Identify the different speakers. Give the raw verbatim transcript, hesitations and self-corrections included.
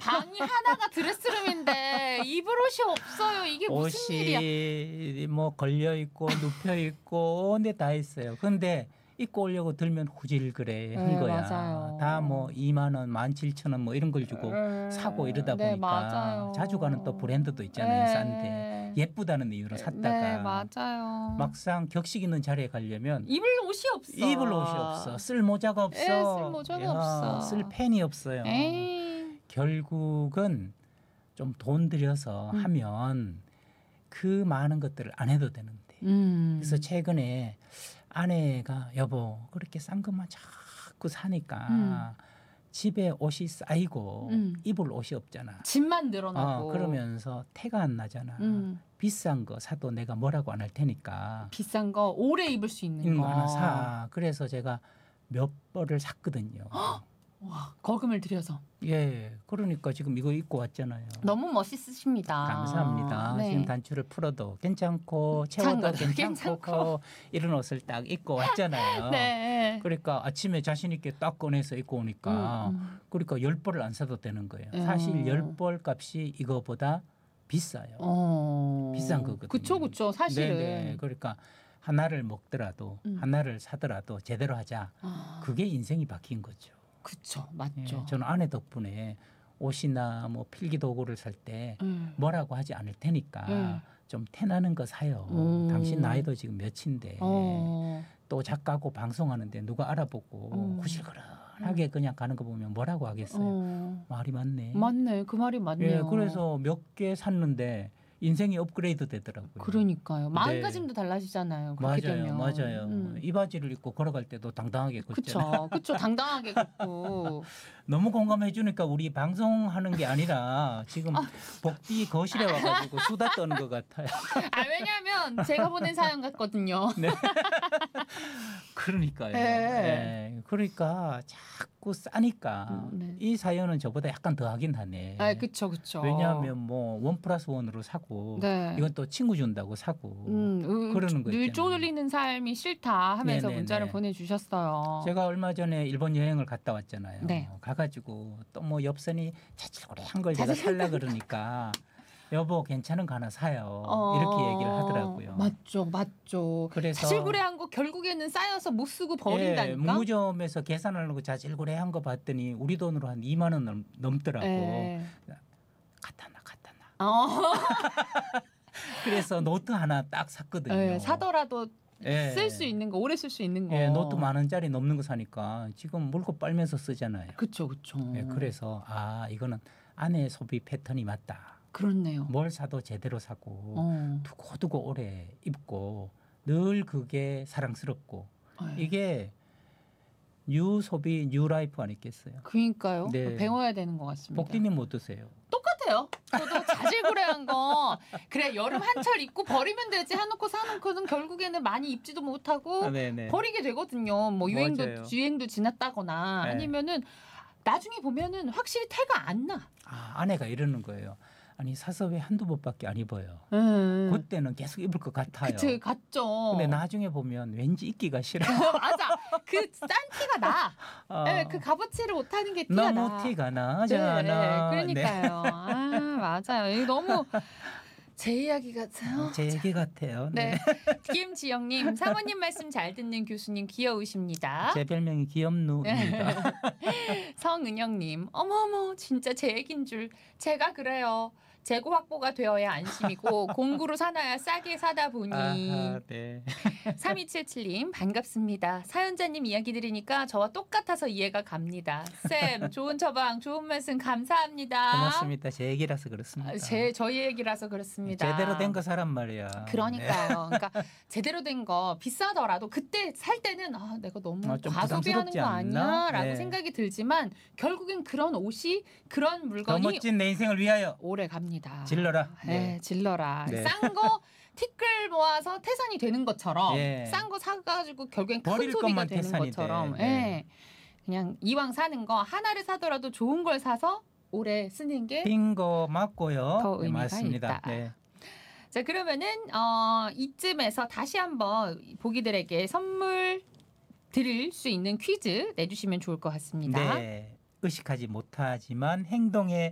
Speaker 1: 방이 하나가 드레스룸인데 입을 옷이 없어요. 이게 무슨 일이야?
Speaker 2: 옷이 뭐 걸려 있고 눕혀 있고 온데 다 있어요. 근데 입고 오려고 들면 후질그레 한
Speaker 1: 네,
Speaker 2: 거야.
Speaker 1: 맞아요.
Speaker 2: 다 뭐 이만 원, 만 칠천 원 뭐 이런 걸 주고
Speaker 1: 음,
Speaker 2: 사고 이러다
Speaker 1: 네,
Speaker 2: 보니까
Speaker 1: 맞아요.
Speaker 2: 자주 가는 또 브랜드도 있잖아요.
Speaker 1: 네.
Speaker 2: 싼데 예쁘다는 이유로 샀다가
Speaker 1: 네, 맞아요.
Speaker 2: 막상 격식 있는 자리에 가려면
Speaker 1: 입을 옷이 없어.
Speaker 2: 입을 옷이 없어. 쓸 모자가 없어.
Speaker 1: 예, 쓸 모자가
Speaker 2: 야,
Speaker 1: 없어.
Speaker 2: 쓸 펜이 없어요.
Speaker 1: 에이.
Speaker 2: 결국은 좀 돈 들여서
Speaker 1: 음.
Speaker 2: 하면 그 많은 것들을 안 해도 되는데.
Speaker 1: 음.
Speaker 2: 그래서 최근에 아내가 여보 그렇게 싼 것만 자꾸 사니까
Speaker 1: 음.
Speaker 2: 집에 옷이 쌓이고
Speaker 1: 음.
Speaker 2: 입을 옷이 없잖아.
Speaker 1: 집만 늘어나고.
Speaker 2: 어, 그러면서 태가 안 나잖아.
Speaker 1: 음.
Speaker 2: 비싼 거 사도 내가 뭐라고 안 할 테니까
Speaker 1: 비싼 거 오래 입을 수 있는
Speaker 2: 이거
Speaker 1: 거
Speaker 2: 하나 사. 그래서 제가 몇 벌을 샀거든요.
Speaker 1: 와, 거금을 들여서.
Speaker 2: 예, 그러니까 지금 이거 입고 왔잖아요.
Speaker 1: 너무 멋있으십니다.
Speaker 2: 감사합니다.
Speaker 1: 네.
Speaker 2: 지금 단추를 풀어도 괜찮고 채워도
Speaker 1: 괜찮고,
Speaker 2: 괜찮고,
Speaker 1: 괜찮고.
Speaker 2: 이런 옷을 딱 입고 왔잖아요.
Speaker 1: 네.
Speaker 2: 그러니까 아침에 자신 있게 딱 꺼내서 입고 오니까
Speaker 1: 음, 음.
Speaker 2: 그러니까 열 벌을 안 사도 되는 거예요.
Speaker 1: 음.
Speaker 2: 사실 열 벌 값이 이거보다 비싸요.
Speaker 1: 어.
Speaker 2: 비싼 거거든요.
Speaker 1: 그쵸, 그쵸. 사실은.
Speaker 2: 네네. 그러니까 하나를 먹더라도
Speaker 1: 음.
Speaker 2: 하나를 사더라도 제대로 하자.
Speaker 1: 아,
Speaker 2: 그게 인생이 바뀐 거죠.
Speaker 1: 그쵸,
Speaker 2: 예,
Speaker 1: 맞죠.
Speaker 2: 저는 아내 덕분에 옷이나 뭐 필기 도구를 살 때
Speaker 1: 음.
Speaker 2: 뭐라고 하지 않을 테니까
Speaker 1: 음.
Speaker 2: 좀 태나는 거 사요.
Speaker 1: 음.
Speaker 2: 당신 나이도 지금 몇인데
Speaker 1: 어.
Speaker 2: 또 작가고 방송하는데 누가 알아보고
Speaker 1: 음.
Speaker 2: 구실거런하게 그냥 가는 거 보면 뭐라고 하겠어요.
Speaker 1: 어.
Speaker 2: 말이 많네.
Speaker 1: 맞네. 그 말이 맞네요.
Speaker 2: 예, 그래서 몇 개 샀는데 인생이 업그레이드 되더라고요.
Speaker 1: 그러니까요. 마음가짐도
Speaker 2: 네.
Speaker 1: 달라지잖아요. 그렇게
Speaker 2: 맞아요,
Speaker 1: 되면.
Speaker 2: 맞아요.
Speaker 1: 음.
Speaker 2: 이 바지를 입고 걸어갈 때도 당당하게 걷잖아요.
Speaker 1: 그쵸, 그쵸. 당당하게 걷고.
Speaker 2: 너무 공감해 주니까 우리 방송하는 게 아니라 지금 복디 거실에 와가지고 수다 떠는 것 같아요.
Speaker 1: 아, 왜냐면 제가 보낸 사연 같거든요.
Speaker 2: 네. 그러니까요.
Speaker 1: 네.
Speaker 2: 네. 그러니까 자꾸 싸니까
Speaker 1: 음, 네.
Speaker 2: 이 사연은 저보다 약간 더 하긴 하네.
Speaker 1: 아, 그쵸, 그쵸.
Speaker 2: 왜냐하면 뭐 원 플러스 원으로 사고
Speaker 1: 네.
Speaker 2: 이건 또 친구 준다고 사고
Speaker 1: 음, 으,
Speaker 2: 그러는 거
Speaker 1: 늘
Speaker 2: 있잖아요.
Speaker 1: 쫄리는 삶이 싫다 하면서
Speaker 2: 네네네.
Speaker 1: 문자를 보내주셨어요.
Speaker 2: 제가 얼마 전에 일본 여행을 갔다 왔잖아요.
Speaker 1: 네.
Speaker 2: 가가지고 또 뭐 옆선이 자질구레한 걸 제가 살라 그러니까 여보 괜찮은 거 하나 사요.
Speaker 1: 어,
Speaker 2: 이렇게 얘기를 하더라고요.
Speaker 1: 맞죠, 맞죠.
Speaker 2: 그래서
Speaker 1: 자질구레한 거 결국에는 쌓여서 못 쓰고 버린다니까.
Speaker 2: 예, 문구점에서 계산하려고 자질구레한 거 봤더니 우리 돈으로 한 이만 원 넘, 넘더라고.
Speaker 1: 예.
Speaker 2: 갖다 놔 갖다 놔.
Speaker 1: 어.
Speaker 2: 그래서 노트 하나 딱 샀거든요.
Speaker 1: 예, 사더라도
Speaker 2: 예.
Speaker 1: 쓸 수 있는 거, 오래 쓸 수 있는 거.
Speaker 2: 예, 노트 만 원짜리 넘는 거 사니까 지금 물고 빨면서 쓰잖아요.
Speaker 1: 그쵸, 그쵸.
Speaker 2: 예, 그래서 아 이거는 아내의 소비 패턴이 맞다.
Speaker 1: 그렇네요.
Speaker 2: 뭘 사도 제대로 사고
Speaker 1: 어.
Speaker 2: 두고두고 오래 입고 늘 그게 사랑스럽고
Speaker 1: 예.
Speaker 2: 이게 뉴 소비 뉴 라이프 아니겠어요?
Speaker 1: 그러니까요.
Speaker 2: 네.
Speaker 1: 배워야 되는 것 같습니다.
Speaker 2: 복디님 뭐 드세요?
Speaker 1: 똑같아요. 저도 자질구레한 거 그래 여름 한철 입고 버리면 되지 해놓고 사놓고는 결국에는 많이 입지도 못하고
Speaker 2: 아, 네네.
Speaker 1: 버리게 되거든요. 뭐 유행도
Speaker 2: 맞아요.
Speaker 1: 유행도 지났다거나
Speaker 2: 네.
Speaker 1: 아니면은 나중에 보면은 확실히 태가 안 나.
Speaker 2: 아, 아내가 이러는 거예요. 아니 사서 왜 한두 번밖에 안 입어요.
Speaker 1: 음.
Speaker 2: 그때는 계속 입을 것 같아요.
Speaker 1: 그치 같죠.
Speaker 2: 근데 나중에 보면 왠지 입기가 싫어.
Speaker 1: 맞아. 그 싼 티가 나.
Speaker 2: 어.
Speaker 1: 네, 그 값어치를 못하는 게 티가
Speaker 2: 너무
Speaker 1: 나.
Speaker 2: 티가
Speaker 1: 네,
Speaker 2: 나잖아.
Speaker 1: 그러니까요. 아 맞아요. 이거 너무 제 이야기 같아요.
Speaker 2: 네. 제 얘기 같아요. 네.
Speaker 1: 네. 김지영님, 사모님 말씀 잘 듣는 교수님 귀여우십니다.
Speaker 2: 제 별명이 귀염누입니다.
Speaker 1: 성은영님, 어머어머, 진짜 제 얘긴 줄. 제가 그래요. 재고 확보가 되어야 안심이고 공구로 사놔야 싸게 사다 보니.
Speaker 2: 아하, 네.
Speaker 1: 삼이칠칠님 반갑습니다. 사연자님 이야기 들으니까 저와 똑같아서 이해가 갑니다. 쌤 좋은 처방 좋은 말씀 감사합니다.
Speaker 2: 고맙습니다. 제 얘기라서 그렇습니다.
Speaker 1: 아, 제 저희 얘기라서 그렇습니다.
Speaker 2: 제대로 된 거 사란 말이야.
Speaker 1: 그러니까요. 그러니까 제대로 된 거 비싸더라도 그때 살 때는 아, 내가 너무
Speaker 2: 아, 좀
Speaker 1: 과소비하는
Speaker 2: 부담스럽지
Speaker 1: 거
Speaker 2: 않나?
Speaker 1: 아니야라고
Speaker 2: 네.
Speaker 1: 생각이 들지만 결국엔 그런 옷이 그런
Speaker 2: 더
Speaker 1: 물건이
Speaker 2: 멋진 내 인생을 위하여
Speaker 1: 오래 갑니다.
Speaker 2: 질러라.
Speaker 1: 네,
Speaker 2: 네.
Speaker 1: 질러라.
Speaker 2: 네.
Speaker 1: 싼 거 티끌 모아서 태산이 되는 것처럼
Speaker 2: 예.
Speaker 1: 싼 거 사가지고 결국엔 큰
Speaker 2: 버릴
Speaker 1: 소비가
Speaker 2: 것만
Speaker 1: 되는
Speaker 2: 태산이
Speaker 1: 것처럼.
Speaker 2: 돼.
Speaker 1: 예.
Speaker 2: 네.
Speaker 1: 그냥 이왕 사는 거 하나를 사더라도 좋은 걸 사서 오래 쓰는 게
Speaker 2: 빙고 맞고요.
Speaker 1: 더
Speaker 2: 네,
Speaker 1: 의미가
Speaker 2: 맞습니다.
Speaker 1: 있다.
Speaker 2: 네.
Speaker 1: 자, 그러면은 어, 이쯤에서 다시 한번 보기들에게 선물 드릴 수 있는 퀴즈 내주시면 좋을 것 같습니다.
Speaker 2: 네. 의식하지 못하지만 행동에